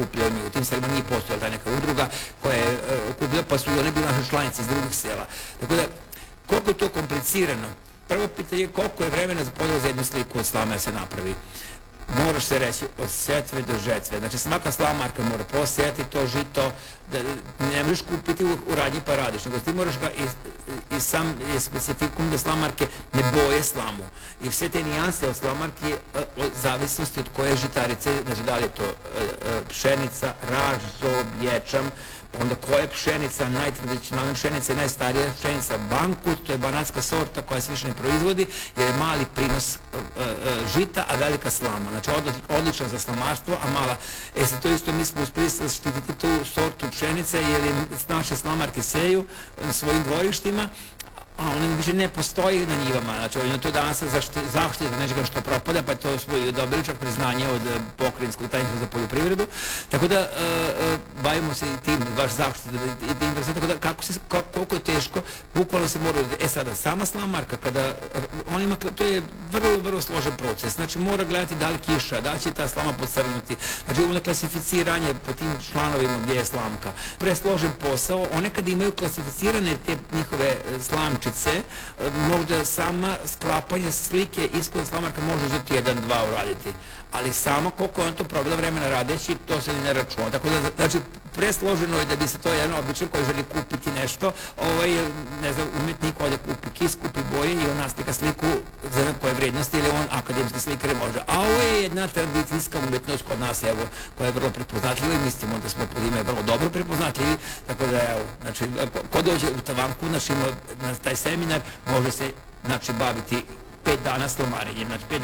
kupila od njih. U tim selima nije postojala ta neka udruga koja je kupila, pa su i one bili naše članice iz drugih sela. Tako da, koliko je to komplicirano? Prvo pitanje je koliko je vremena za podjel za jednu sliku od slama da se napravi. Moraš se reći od setve do žetve. Znači svaka slamarka mora posejati to žito, da ne možeš kupiti u radnji pa radiš, nego ti moraš ga i sam je specifikum da slamarke ne boje slamu. I sve te nijanse od slamarke od zavisnosti od koje žitarice, znači da li je to pšenica, raž, zob, ječam, onda koja je pšenica, najtradicionalna pšenica je najstarija pšenica Bankut, to je banatska sorta koja se više ne proizvodi jer je mali prinos žita, a velika slama. Znači odlična za slamarstvo, a mala. To isto mi smo uspeli štititi tu sortu pšenice jer je naše slamarke seju na svojim dvorištima, a one više ne postoji na njivama. Znači, on je to danas zaštita nečega što propada, pa je to svoj dobili čak priznanje od pokrajinskog tajništva za poljoprivredu. Tako da, bavimo se i tim, baš zaštita i tim, tako da, koliko je teško, bukvalno se mora, sada, sama slamarka, kada, on ima, to je vrlo, vrlo složen proces. Znači, mora gledati da li kiša, da li će ta slama pocrnuti. Znači, ono klasificiranje po tim članovima gdje je slamka. Presložen posao, one kad imaju klasificirane te njihove slamčice, možda sama sklapanje slike iskod slamarka može uzeti 1-2 uraditi, ali samo koliko on to provela vremena radeći, to se ne računa. Tako da, znači, presloženo je da bi se to jedan običan koji želi kupiti nešto, ne znam, umetnik ovdje kupi kis, kupi boje i on naslika sliku za koje vrednosti ili on akademski slikar može. A ovo je jedna tradicijska umetnost kod nas, evo, koja je vrlo prepoznatljiva i mislimo da smo pod ime vrlo dobro prepoznatljivi, tako da, evo, znači, ko dođe u Tavanku, znači, na taj seminar može se, znači, baviti 5 dana slamarenjem, znači,